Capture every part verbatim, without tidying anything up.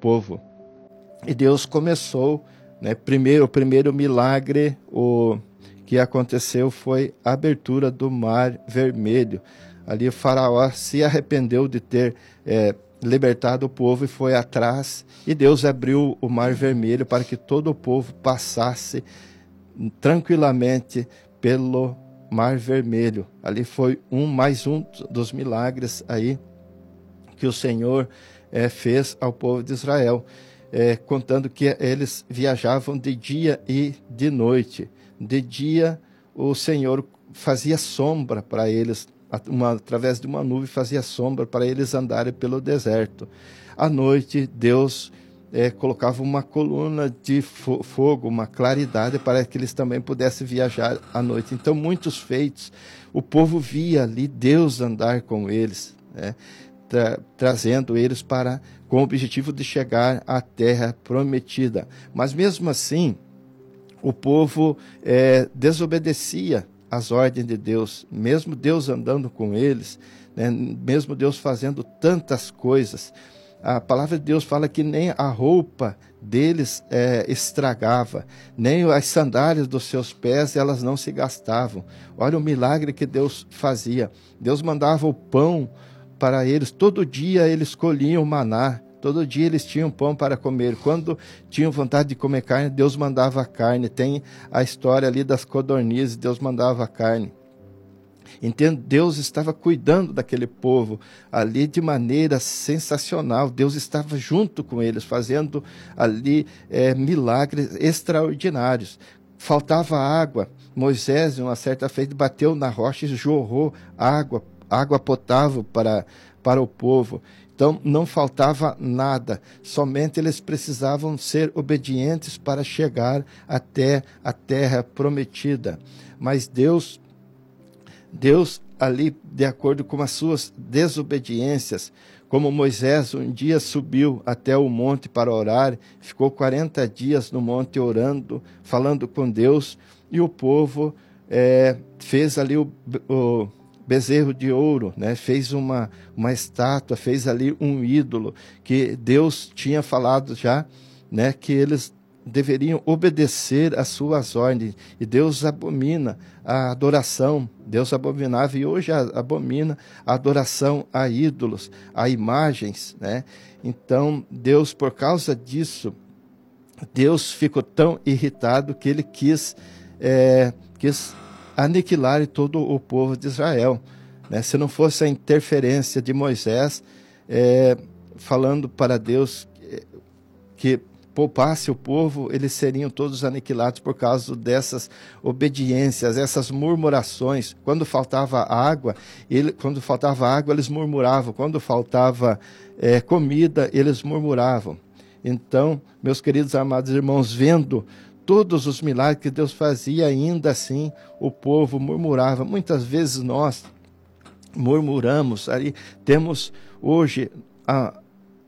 povo. E Deus começou, né, primeiro, o primeiro milagre o, que aconteceu foi a abertura do Mar Vermelho. Ali o faraó se arrependeu de ter é, libertado o povo e foi atrás, e Deus abriu o Mar Vermelho para que todo o povo passasse tranquilamente pelo Mar Vermelho. Ali foi um mais um dos milagres aí que o Senhor é, fez ao povo de Israel, é, contando que eles viajavam de dia e de noite. De dia o Senhor fazia sombra para eles, uma, através de uma nuvem fazia sombra para eles andarem pelo deserto. À noite Deus é, colocava uma coluna de fo fogo, uma claridade para que eles também pudessem viajar à noite. Então muitos feitos, o povo via ali Deus andar com eles, né? Tra trazendo eles para, com o objetivo de chegar à terra prometida. Mas mesmo assim, o povo é, desobedecia às ordens de Deus, mesmo Deus andando com eles, né, mesmo Deus fazendo tantas coisas. A palavra de Deus fala que nem a roupa deles é, estragava, nem as sandálias dos seus pés elas não se gastavam. Olha o milagre que Deus fazia. Deus mandava o pão para eles, todo dia eles colhiam o maná, todo dia eles tinham pão para comer. Quando tinham vontade de comer carne, Deus mandava a carne. Tem a história ali das codornizes, Deus mandava a carne. Entendo, Deus estava cuidando daquele povo ali de maneira sensacional. Deus estava junto com eles, fazendo ali é, milagres extraordinários. Faltava água. Moisés, em uma certa feita, bateu na rocha e jorrou água, água potável para, para o povo. Então, não faltava nada, somente eles precisavam ser obedientes para chegar até a terra prometida. Mas Deus, Deus ali, de acordo com as suas desobediências, como Moisés um dia subiu até o monte para orar, ficou quarenta dias no monte orando, falando com Deus, e o povo é, fez ali o... o bezerro de ouro, né? Fez uma, uma estátua, fez ali um ídolo, que Deus tinha falado já, né? Que eles deveriam obedecer às suas ordens, e Deus abomina a adoração, Deus abominava e hoje abomina a adoração a ídolos, a imagens, né? Então Deus, por causa disso, Deus ficou tão irritado que ele quis, é, quis aniquilar todo o povo de Israel, né? Se não fosse a interferência de Moisés, é, falando para Deus que poupasse o povo, eles seriam todos aniquilados por causa dessas obediências, essas murmurações. Quando faltava água, ele, quando faltava água, eles murmuravam. Quando faltava é, comida, eles murmuravam. Então, meus queridos amados irmãos, vendo todos os milagres que Deus fazia, ainda assim o povo murmurava. Muitas vezes nós murmuramos. Aí temos hoje a,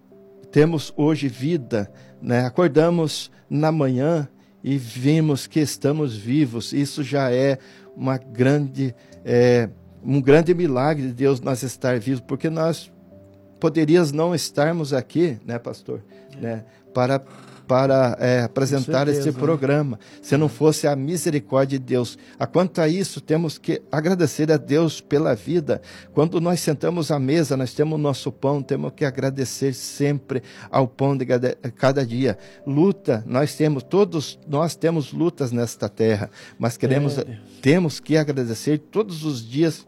temos hoje vida, né? Acordamos na manhã e vimos que estamos vivos. Isso já é uma grande, é, um grande milagre de Deus nós estar vivos, porque nós poderíamos não estarmos aqui, né, pastor, é. né, para para é, apresentar certeza, esse programa, né? Se não fosse a misericórdia de Deus. A quanto a isso, temos que agradecer a Deus pela vida. Quando nós sentamos à mesa, nós temos o nosso pão, temos que agradecer sempre ao pão de cada dia. Luta, nós temos, todos nós temos lutas nesta terra, mas queremos, é. temos que agradecer todos os dias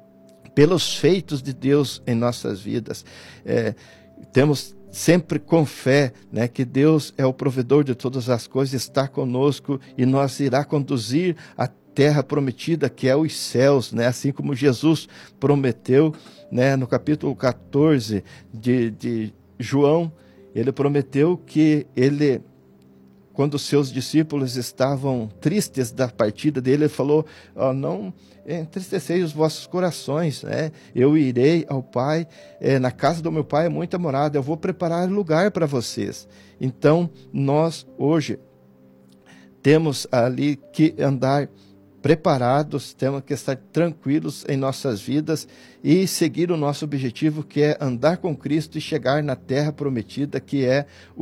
pelos feitos de Deus em nossas vidas. É, temos sempre com fé, né, que Deus é o provedor de todas as coisas, está conosco e nos irá conduzir à terra prometida, que é os céus, né, assim como Jesus prometeu, né, no capítulo quatorze de, de João. Ele prometeu que ele, quando os seus discípulos estavam tristes da partida dele, ele falou, oh, não entristeceis os vossos corações, né? Eu irei ao Pai, é, na casa do meu Pai é muita morada, eu vou preparar lugar para vocês. Então, nós hoje temos ali que andar preparados, temos que estar tranquilos em nossas vidas e seguir o nosso objetivo, que é andar com Cristo e chegar na terra prometida, que é